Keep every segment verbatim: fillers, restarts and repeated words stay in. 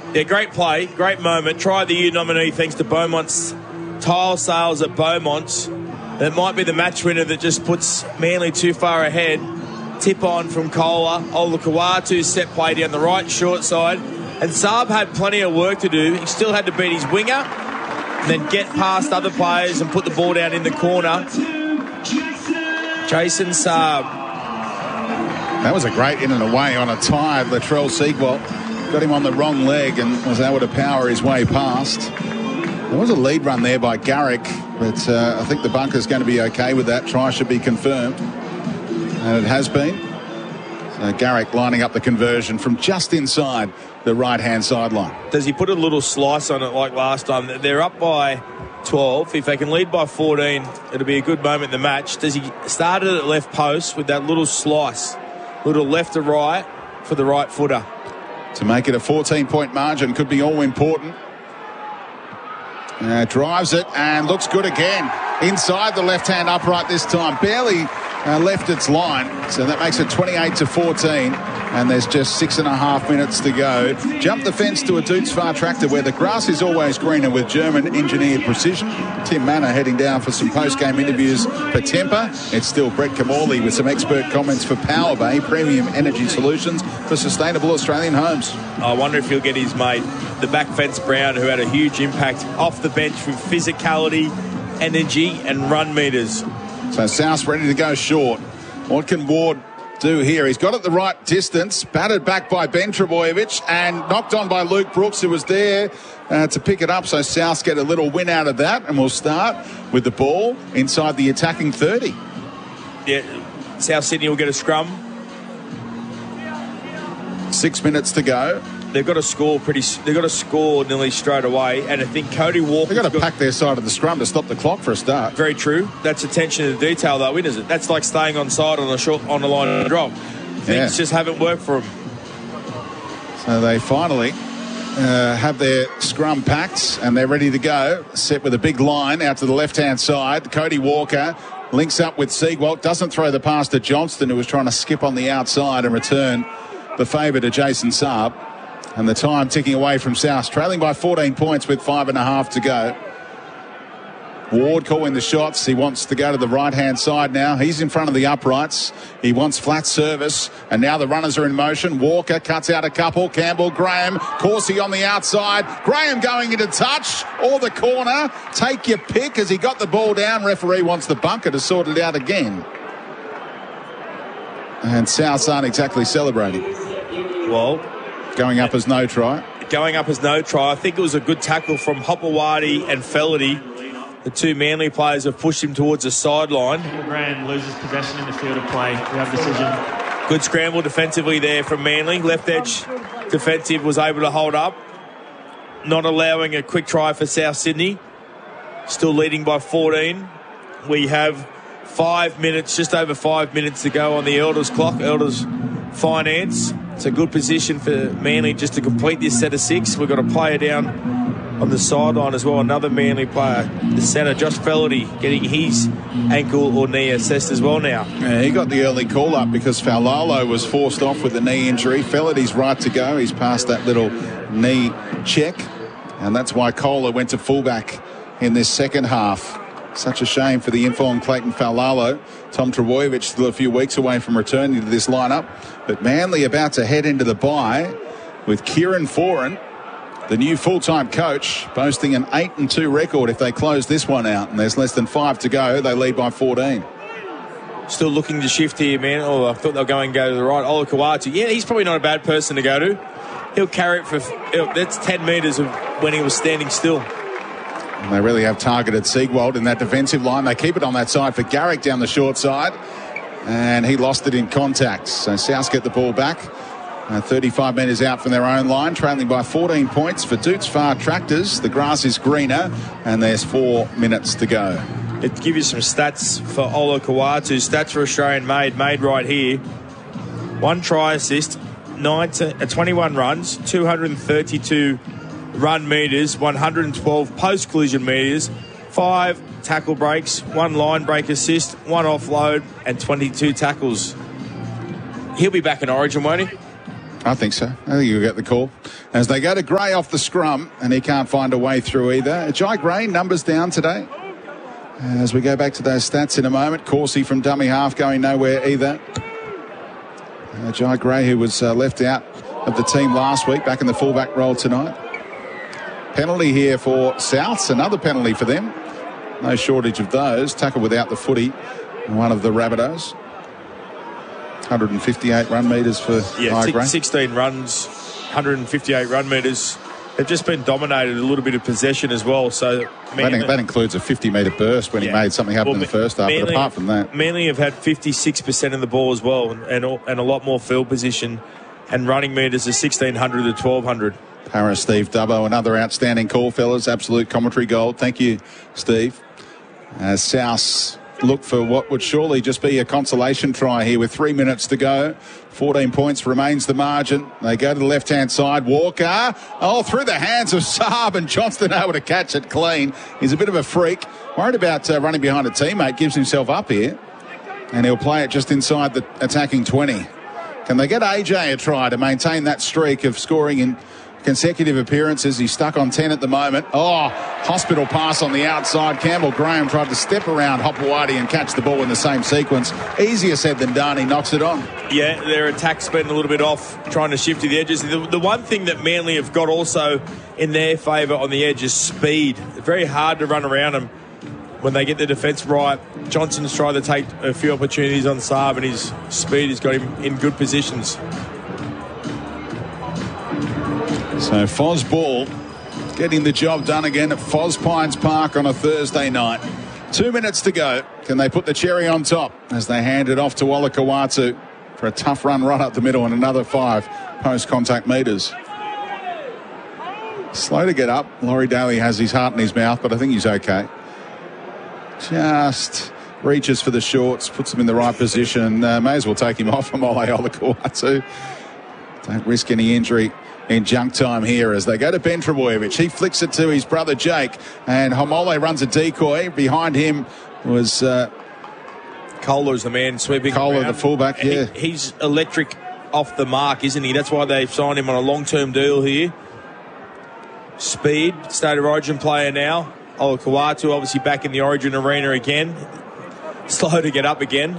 Yeah, great play, great moment. Try the year nominee thanks to Beaumont's tile sales at Beaumont's. That might be the match winner that just puts Manly too far ahead. Tip on from Kohler. Olakau'atu set play down the right short side. And Saab had plenty of work to do. He still had to beat his winger and then get past other players and put the ball down in the corner. Jason Saab. That was a great in and away on a tired Latrell Seagwalt. Got him on the wrong leg and was able to power his way past. There was a lead run there by Garrick, but uh, I think the bunker's going to be okay with that. Try should be confirmed. And it has been. So Garrick lining up the conversion from just inside the right-hand sideline. Does he put a little slice on it like last time? They're up by twelve. If they can lead by fourteen, it'll be a good moment in the match. Does he start it at left post with that little slice, little left to right for the right footer? To make it a fourteen-point margin could be all important. Uh, drives it and looks good again. Inside the left-hand upright this time. Barely uh, left its line. So that makes it twenty-eight to fourteen. And there's just six and a half minutes to go. Jump the fence to a Doots Far tractor where the grass is always greener with German engineered precision. Tim Manor heading down for some post-game interviews for Temper. It's still Brett Camorley with some expert comments for Power Bay, premium energy solutions for sustainable Australian homes. I wonder if he'll get his mate, the back fence Brown, who had a huge impact off the bench with physicality, energy and run meters. So South's ready to go short. What can Ward do here? He's got it the right distance, batted back by Ben Trebojevic and knocked on by Luke Brooks, who was there uh, to pick it up. So South get a little win out of that, and we'll start with the ball inside the attacking thirty. Yeah, South Sydney will get a scrum. Six minutes to go. They've got to score pretty. They've got to score nearly straight away, and I think Cody Walker. They've got to pack their side of the scrum to stop the clock for a start. Very true. That's attention to detail, though, isn't it? That's like staying on side on a short on the line and drop. Things yeah. just haven't worked for them. So they finally uh, have their scrum packed and they're ready to go. Set with a big line out to the left-hand side. Cody Walker links up with Seagwalt. Doesn't throw the pass to Johnston, who was trying to skip on the outside and return the favour to Jason Saab. And the time ticking away from South, trailing by fourteen points with five and a half to go. Ward calling the shots. He wants to go to the right-hand side now. He's in front of the uprights. He wants flat service. And now the runners are in motion. Walker cuts out a couple. Campbell, Graham, Corsi on the outside. Graham going into touch or the corner. Take your pick as he got the ball down. Referee wants the bunker to sort it out again. And Souths aren't exactly celebrating. Well, going up as no try. Going up as no try. I think it was a good tackle from Hopewadi and Fellerty. The two Manly players have pushed him towards the sideline. Graham loses possession in the field of play. We have a decision. Good scramble defensively there from Manly. Left edge defensive was able to hold up. Not allowing a quick try for South Sydney. Still leading by fourteen. We have five minutes, just over five minutes to go on the Elders clock. Elders Finance. It's a good position for Manly just to complete this set of six. We've got a player down on the sideline as well, another Manly player, the centre, Josh Fellerty, getting his ankle or knee assessed as well now. Yeah, he got the early call up because Faulalo was forced off with a knee injury. Fellerty's right to go. He's passed that little knee check, and that's why Kohler went to fullback in this second half. Such a shame for the informed Clayton Faulalo. Tom Trebojevic still a few weeks away from returning to this lineup. But Manly about to head into the bye with Kieran Foran, the new full-time coach, boasting an eight and two record if they close this one out. And there's less than five to go. They lead by fourteen. Still looking to shift here, man. Oh, I thought they'll go and go to the right. Olakau'atu. Yeah, he's probably not a bad person to go to. He'll carry it for... That's ten metres of when he was standing still. And they really have targeted Seagwalt in that defensive line. They keep it on that side for Garrick down the short side. And he lost it in contact. So South get the ball back. Uh, thirty-five metres out from their own line, trailing by fourteen points for Doots Far Tractors. The grass is greener, and there's four minutes to go. It give you some stats for Olakau'atu. Stats for Australian made, made right here. One try assist, nineteen, uh, twenty-one runs, two hundred thirty-two run metres, one hundred twelve post-collision metres, five tackle breaks, one line break assist, one offload, and twenty-two tackles. He'll be back in Origin, won't he? I think so. I think you'll get the call. As they go to Gray off the scrum, and he can't find a way through either. Jai Gray, numbers down today. As we go back to those stats in a moment. Corsi from dummy half going nowhere either. Uh, Jai Gray, who was uh, left out of the team last week, back in the fullback role tonight. Penalty here for Souths, another penalty for them. No shortage of those. Tackle without the footy, one of the Rabbitohs. one hundred fifty-eight run metres for yeah, Jai Gray. sixteen runs, one hundred fifty-eight run metres. They've just been dominated, a little bit of possession as well. So Manly, that, that includes a fifty metre burst when yeah. he made something happen well, in the first half. Manly, but apart from that, Manly have had fifty-six percent of the ball as well, and, and and a lot more field position, and running metres are sixteen hundred to twelve hundred. Para Steve Dubbo, another outstanding call, fellas. Absolute commentary gold. Thank you, Steve. As South look for what would surely just be a consolation try here with three minutes to go. fourteen points remains the margin. They go to the left-hand side. Walker, oh, through the hands of Saab, and Johnston able to catch it clean. He's a bit of a freak. Worried about uh, running behind a teammate. Gives himself up here. And he'll play it just inside the attacking twenty. Can they get A J a try to maintain that streak of scoring in consecutive appearances? He's stuck on ten at the moment. Oh, hospital pass on the outside. Campbell Graham tried to step around Hopewadi and catch the ball in the same sequence. Easier said than done. He knocks it on. Yeah, their attack's been a little bit off, trying to shift to the edges. The, the one thing that Manly have got also in their favour on the edge is speed. Very hard to run around them when they get the defence right. Johnson's tried to take a few opportunities on Saab, and his speed has got him in good positions. So Foz Ball getting the job done again at Foz Pines Park on a Thursday night. Two minutes to go. Can they put the cherry on top as they hand it off to Olakau'atu for a tough run right up the middle and another five post-contact metres. Slow to get up. Laurie Daly has his heart in his mouth, but I think he's okay. Just reaches for the shorts, puts them in the right position. Uh, may as well take him off from Ole Olakau'atu. Don't risk any injury in junk time here as they go to Ben Trebojevic. He flicks it to his brother Jake, and Homole runs a decoy. Behind him was uh, Kohler's the man sweeping Kohler, around. the fullback. Yeah, he, he's electric off the mark, isn't he? That's why they've signed him on a long-term deal here. Speed, State of Origin player now. Olakau'atu obviously back in the Origin arena again. Slow to get up again.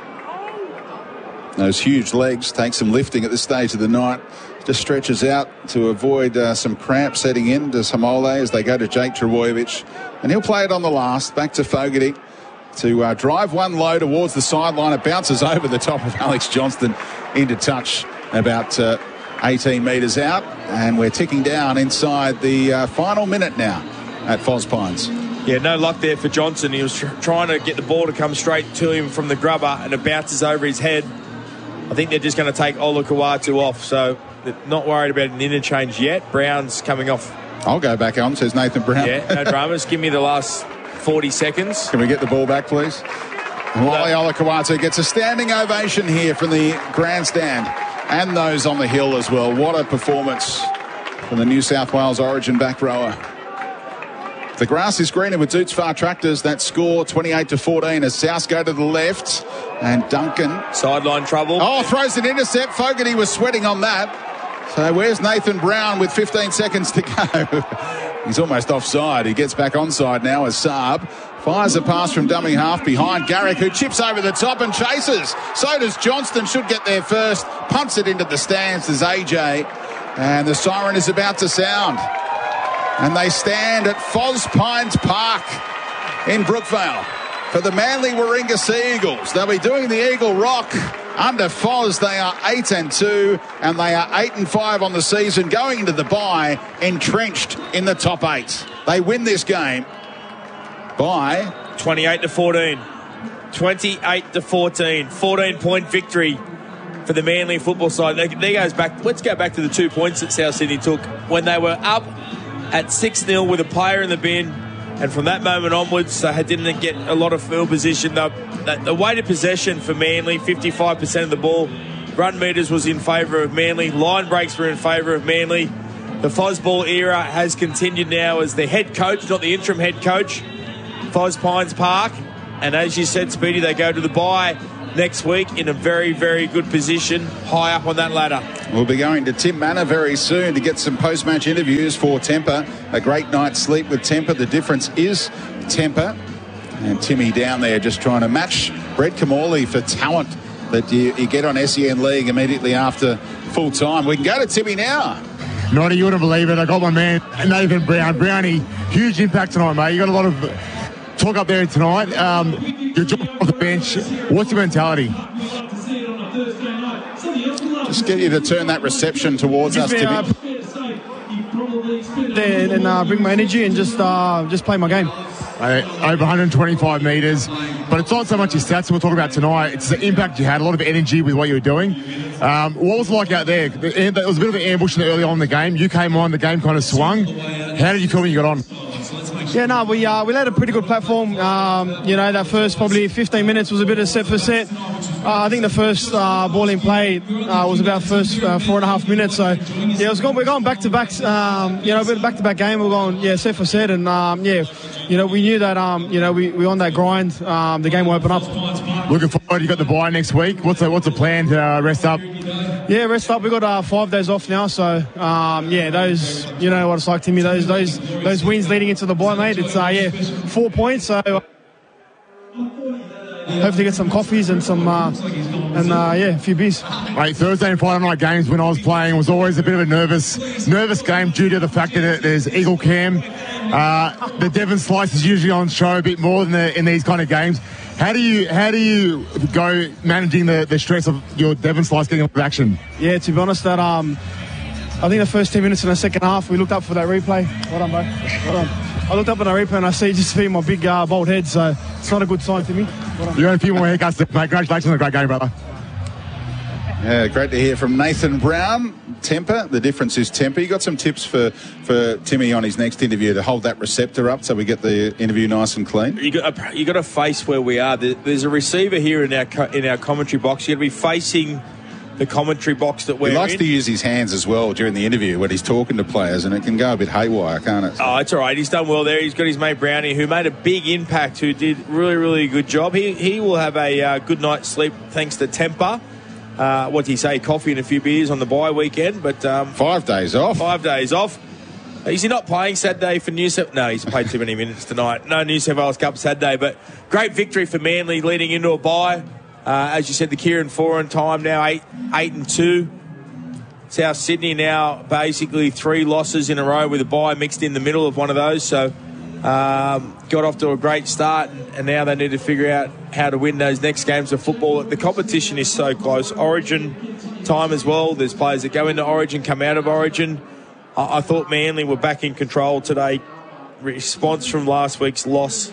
Those huge legs take some lifting at this stage of the night. Just stretches out to avoid uh, some cramp setting in to Samole as they go to Jake Trebojevic. And he'll play it on the last. Back to Fogarty to uh, drive one low towards the sideline. It bounces over the top of Alex Johnston into touch about uh, eighteen metres out. And we're ticking down inside the uh, final minute now at Foz Pines. Yeah, no luck there for Johnson. He was tr- trying to get the ball to come straight to him from the grubber, and it bounces over his head. I think they're just going to take Olakau'atu off, so they're not worried about an interchange yet. Brown's coming off. I'll go back on, says Nathan Brown. Yeah, no dramas. Give me the last forty seconds. Can we get the ball back, please? Wally Olakau'atu gets a standing ovation here from the grandstand and those on the hill as well. What a performance from the New South Wales Origin back rower. The grass is greener with Doots Far Tractors. That score twenty-eight to fourteen as South go to the left. And Duncan. Sideline trouble. Oh, throws an intercept. Fogarty was sweating on that. So where's Nathan Brown with fifteen seconds to go? He's almost offside. He gets back onside now as Saab fires a pass from dummy half behind Garrick, who chips over the top and chases. So does Johnston. Should get there first. Punts it into the stands as A J. And the siren is about to sound. And they stand at Foz Pines Park in Brookvale for the Manly Warringah Sea Eagles. They'll be doing the Eagle Rock. Under Foz, they are eight and two, and they are eight and five on the season, going into the bye entrenched in the top eight. They win this game by twenty-eight to fourteen. twenty-eight to fourteen. fourteen point victory for the Manly football side. There goes back. Let's go back to the two points that South Sydney took when they were up at six nil with a player in the bin, and from that moment onwards they didn't get a lot of field position. The, the, the weighted possession for Manly, fifty-five percent of the ball. Run meters was in favour of Manly. Line breaks were in favour of Manly. The Fozball era has continued now as the head coach, not the interim head coach, Foz Pines Park. And as you said, Speedy, they go to the bye next week in a very, very good position, high up on that ladder. We'll be going to Tim Manor very soon to get some post-match interviews for Temper. A great night's sleep with Temper. The difference is Temper. And Timmy down there just trying to match Brett Kamali for talent that you, you get on S E N League immediately after full time. We can go to Timmy now. Noddy, you wouldn't believe it. I got my man, Nathan Brown. Brownie, huge impact tonight, mate. You got a lot of talk up there tonight. Um, you're jumping off the bench. What's your mentality? Just get you to turn that reception towards us, me, Timmy. Uh, and and uh, bring my energy and just uh, just play my game. Uh, over one hundred twenty-five metres, but it's not so much your stats we'll talk about tonight. It's the impact you had, a lot of energy with what you were doing. Um, what was it like out there? There was a bit of an ambush early on in the game. You came on, the game kind of swung. How did you feel when you got on? Yeah, no, we uh, we laid a pretty good platform. Um, you know, that first probably fifteen minutes was a bit of set for set. Uh, I think the first uh, ball in play uh, was about first uh, four and a half minutes. So yeah, it was going, we're going back to back. Um, you know, back to back game. We're going yeah set for set, and um, yeah, you know, we knew that um, you know we we on that grind. Um, the game will open up. Looking forward. You got the bye next week. What's the, what's the plan to uh, rest up? Yeah, rest up. We got uh, five days off now, so um, yeah, those you know what it's like, Timmy. Those those those wins leading into the bye, mate. It's uh, yeah, four points. So uh, hopefully get some coffees and some uh, and uh, yeah, a few beers. Mate, Thursday and Friday night games when I was playing was always a bit of a nervous nervous game due to the fact that it, there's Eagle Cam. Uh, the Devon Slice is usually on show a bit more than the, in these kind of games. How do you how do you go managing the, the stress of your Devon Slice getting up with action? Yeah, to be honest, that um, I think the first ten minutes in the second half, we looked up for that replay. Well done, bro. Well done. I looked up at the replay and I see just see my big uh, bald head, so it's not a good sign to me. Well you got a few more haircuts, mate. Congratulations on a great game, brother. Yeah, great to hear from Nathan Brown. Temper, the difference is temper. You got some tips for, for Timmy on his next interview to hold that receptor up so we get the interview nice and clean? You got you got to face where we are. There's a receiver here in our in our commentary box. You got to be facing the commentary box that we're in. He likes in. to use his hands as well during the interview when he's talking to players, and it can go a bit haywire, can't it? Oh, it's all right. He's done well there. He's got his mate Brownie, who made a big impact, who did really, really good job. He he will have a uh, good night's sleep thanks to Temper. Uh, what do you say? Coffee and a few beers on the bye weekend, but um, five days off. Five days off. Is he not playing Saturday for New South? No, he's played too many minutes tonight. No New South Wales Cup Saturday, but great victory for Manly leading into a bye. Uh, as you said, the Kieran Foran time now eight eight and two. South Sydney now basically three losses in a row with a bye mixed in the middle of one of those. So um, got off to a great start, and, and now they need to figure out how to win those next games of football. The competition is so close. Origin time as well. There's players that go into Origin, come out of Origin. I, I thought Manly were back in control today. Response from last week's loss.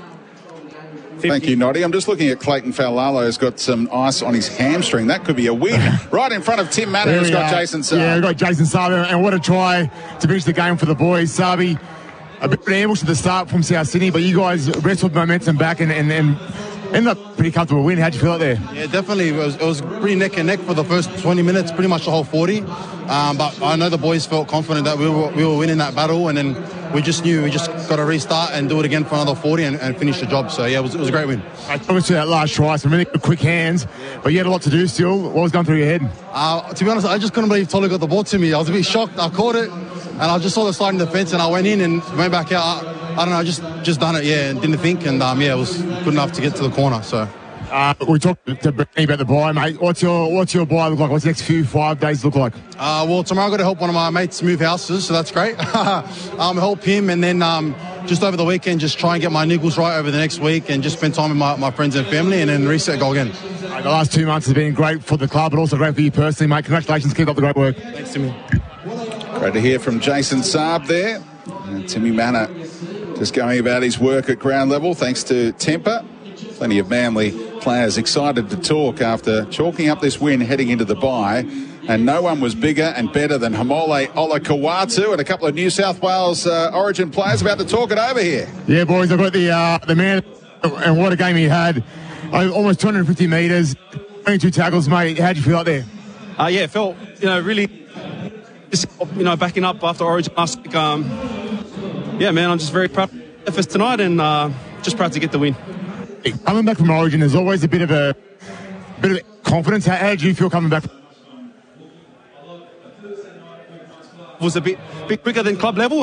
fifty Thank you, Noddy. I'm just looking at Clayton Faulalo, who's got some ice on his hamstring. That could be a win. Right in front of Tim Manor, who's got Jason Saab. Yeah, we've got Jason Saab, and what a try to finish the game for the boys. Sabi, a bit of an ambush at the start from South Sydney, but you guys wrestled momentum back and, and, and ended up pretty comfortable win. How'd you feel out there? Yeah, definitely. It was, it was pretty neck and neck for the first twenty minutes, pretty much the whole forty. Um, but I know the boys felt confident that we were, we were winning that battle, and then we just knew we just got to restart and do it again for another forty and, and finish the job. So, yeah, it was, it was a great win. Obviously, that last try, some really quick hands, but you had a lot to do still. What was going through your head? Uh, to be honest, I just couldn't believe Tolu got the ball to me. I was a bit shocked. I caught it, and I just saw the slide in the fence, and I went in and went back out. I, I don't know, I just, just done it, yeah, and didn't think, and, um, yeah, it was good enough to get to the corner, so... Uh, we talked to Bernie about the bye, mate. What's your what's your bye look like? What's the next few five days look like? Uh, well, tomorrow I've got to help one of my mates move houses, so that's great. um, help him, and then um, just over the weekend, just try and get my niggles right over the next week and just spend time with my, my friends and family, and then reset, go again. Uh, the last two months has been great for the club, but also great for you personally, mate. Congratulations. Keep up the great work. Thanks, Timmy. Great to hear from Jason Saab there. And Timmy Manor just going about his work at ground level, thanks to Temper. Plenty of Manly players excited to talk after chalking up this win heading into the bye. And no one was bigger and better than Hamole Olakawatu, and a couple of New South Wales uh, Origin players about to talk it over here. Yeah, boys, I've got the uh, the man, and what a game he had. Uh, almost two hundred fifty metres, twenty-two tackles, mate. How'd you feel out there? Uh, yeah, it felt, you know, really, just, you know, backing up after Origin last week. Um, yeah, man, I'm just very proud of us tonight, and uh, just proud to get the win. Coming back from Origin, there's always a bit of a bit of confidence. How, how did you feel coming back? Was a bit, bit quicker than club level.